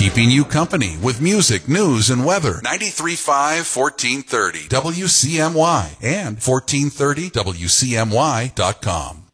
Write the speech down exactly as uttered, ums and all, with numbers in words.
keeping you company with music, news, and weather. ninety-three point five, fourteen thirty W C M Y and fourteen thirty W C M Y dot com.